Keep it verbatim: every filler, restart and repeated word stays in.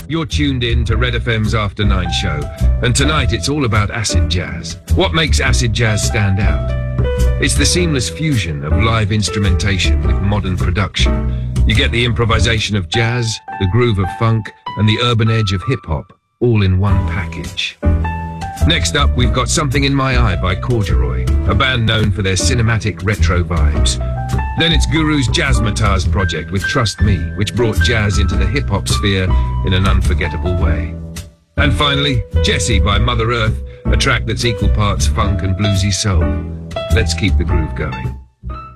You're tuned in to Red F M's After Nine show, and tonight it's all about acid jazz. What makes acid jazz stand out? It's the seamless fusion of live instrumentation with modern production. You get the improvisation of jazz, the groove of funk, and the urban edge of hip-hop, all in one package. Next up, we've got Something in My Eye by Corduroy, a band known for their cinematic retro vibes. Then it's Guru's Jazzmatazz project with Trust Me, which brought jazz into the hip-hop sphere in an unforgettable way. And finally, Jessie by Mother Earth, a track that's equal parts funk and bluesy soul. Let's keep the groove going.